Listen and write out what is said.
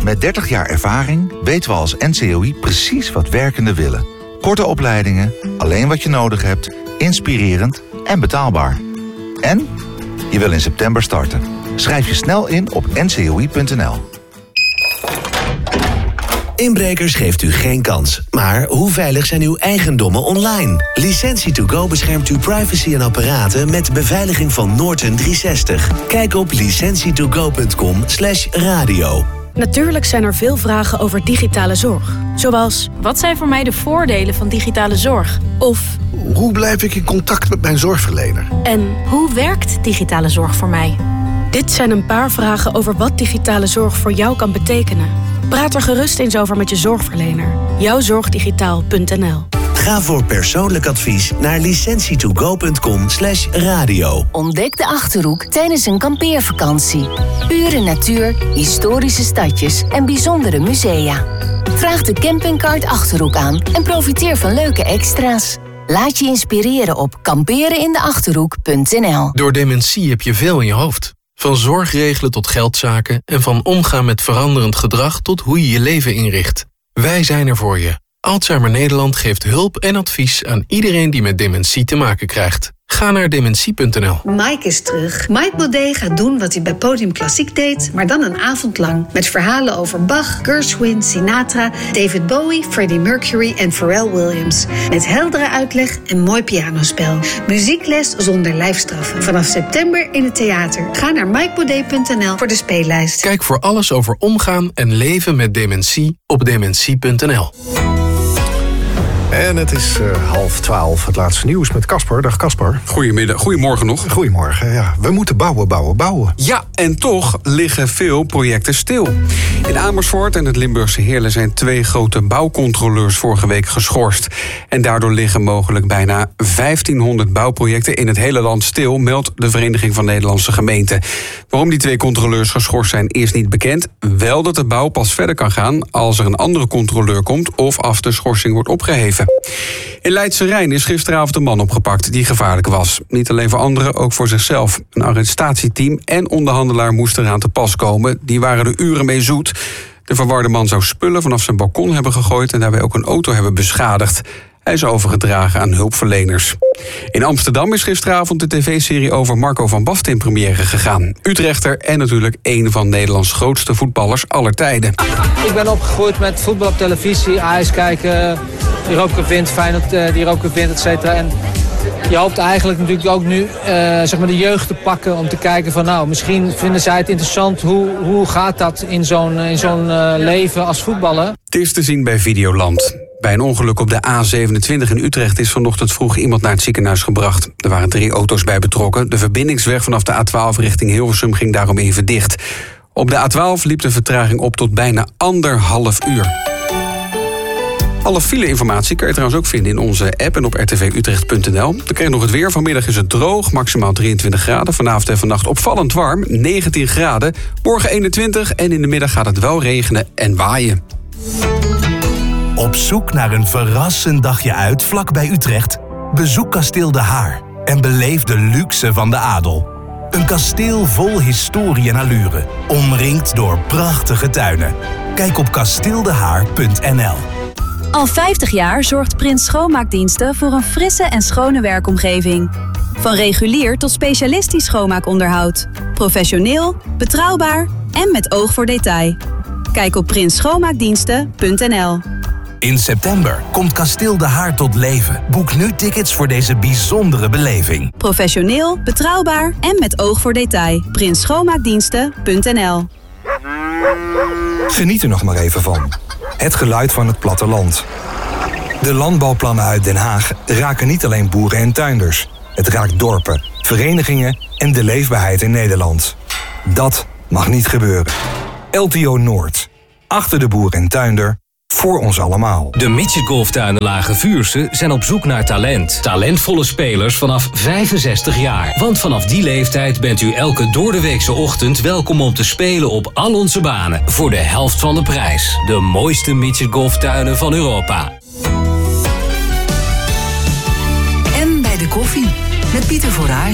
Met 30 jaar ervaring weten we als NCOI precies wat werkenden willen. Korte opleidingen, alleen wat je nodig hebt, inspirerend en betaalbaar. En je wil in september starten. Schrijf je snel in op ncoi.nl. Inbrekers geeft u geen kans. Maar hoe veilig zijn uw eigendommen online? Licentie2Go beschermt uw privacy en apparaten met beveiliging van Norton 360. Kijk op licentietogo.com/radio. Natuurlijk zijn er veel vragen over digitale zorg. Zoals, wat zijn voor mij de voordelen van digitale zorg? Of, hoe blijf ik in contact met mijn zorgverlener? En hoe werkt digitale zorg voor mij? Dit zijn een paar vragen over wat digitale zorg voor jou kan betekenen. Praat er gerust eens over met je zorgverlener. Jouwzorgdigitaal.nl. Ga voor persoonlijk advies naar licentietogo.com/radio. Ontdek de Achterhoek tijdens een kampeervakantie. Pure natuur, historische stadjes en bijzondere musea. Vraag de campingkaart Achterhoek aan en profiteer van leuke extra's. Laat je inspireren op kamperenindeachterhoek.nl. Door dementie heb je veel in je hoofd. Van zorg regelen tot geldzaken en van omgaan met veranderend gedrag tot hoe je je leven inricht. Wij zijn er voor je. Alzheimer Nederland geeft hulp en advies aan iedereen die met dementie te maken krijgt. Ga naar dementie.nl. Mike is terug. Mike Baudet gaat doen wat hij bij Podium Klassiek deed, maar dan een avond lang. Met verhalen over Bach, Gershwin, Sinatra, David Bowie, Freddie Mercury en Pharrell Williams. Met heldere uitleg en mooi pianospel. Muziekles zonder lijfstraffen. Vanaf september in het theater. Ga naar mikebaudet.nl voor de speellijst. Kijk voor alles over omgaan en leven met dementie op dementie.nl. En het is 11:30, het laatste nieuws met Casper. Dag Casper. Goedemorgen nog. Goedemorgen, ja. We moeten bouwen. Ja, en toch liggen veel projecten stil. In Amersfoort en het Limburgse Heerlen zijn 2 grote bouwcontroleurs vorige week geschorst. En daardoor liggen mogelijk bijna 1500 bouwprojecten in het hele land stil, meldt de Vereniging van Nederlandse Gemeenten. Waarom die 2 controleurs geschorst zijn, is niet bekend. Wel dat de bouw pas verder kan gaan als er een andere controleur komt of als de schorsing wordt opgeheven. In Leidse Rijn is gisteravond een man opgepakt die gevaarlijk was. Niet alleen voor anderen, ook voor zichzelf. Een arrestatieteam en onderhandelaar moesten eraan te pas komen. Die waren er uren mee zoet. De verwarde man zou spullen vanaf zijn balkon hebben gegooid en daarbij ook een auto hebben beschadigd. Hij is overgedragen aan hulpverleners. In Amsterdam is gisteravond de tv-serie over Marco van Basten in première gegaan. Utrechter en natuurlijk een van Nederlands grootste voetballers aller tijden. Ik ben opgegroeid met voetbal op televisie, Ajax kijken, die Europa Cup wint, Feyenoord die Europa Cup wint, et cetera. En je hoopt eigenlijk natuurlijk ook nu de jeugd te pakken om te kijken van nou, misschien vinden zij het interessant. Hoe gaat dat in zo'n leven als voetballer? Het is te zien bij Videoland. Bij een ongeluk op de A27 in Utrecht is vanochtend vroeg iemand naar het ziekenhuis gebracht. Er waren 3 auto's bij betrokken. De verbindingsweg vanaf de A12 richting Hilversum ging daarom even dicht. Op de A12 liep de vertraging op tot bijna 1,5 uur. Alle file-informatie kan je trouwens ook vinden in onze app en op rtvutrecht.nl. Dan krijg je nog het weer. Vanmiddag is het droog, maximaal 23 graden. Vanavond en vannacht opvallend warm, 19 graden. Morgen 21 en in de middag gaat het wel regenen en waaien. Op zoek naar een verrassend dagje uit vlakbij Utrecht? Bezoek Kasteel De Haar en beleef de luxe van de adel. Een kasteel vol historie en allure, omringd door prachtige tuinen. Kijk op kasteeldehaar.nl. Al 50 jaar zorgt Prins Schoonmaakdiensten voor een frisse en schone werkomgeving. Van regulier tot specialistisch schoonmaakonderhoud. Professioneel, betrouwbaar en met oog voor detail. Kijk op prinsschoonmaakdiensten.nl. In september komt Kasteel De Haar tot leven. Boek nu tickets voor deze bijzondere beleving. Professioneel, betrouwbaar en met oog voor detail. prinsschoonmaakdiensten.nl. Geniet er nog maar even van. Het geluid van het platteland. De landbouwplannen uit Den Haag raken niet alleen boeren en tuinders. Het raakt dorpen, verenigingen en de leefbaarheid in Nederland. Dat mag niet gebeuren. LTO Noord. Achter de boer en tuinder. Voor ons allemaal. De Midget Golftuinen Lage Vuursche zijn op zoek naar talent. Talentvolle spelers vanaf 65 jaar. Want vanaf die leeftijd bent u elke doordeweekse ochtend welkom om te spelen op al onze banen. Voor de helft van de prijs. De mooiste Midget Golftuinen van Europa. En bij de koffie. Met Pieter Voorraas.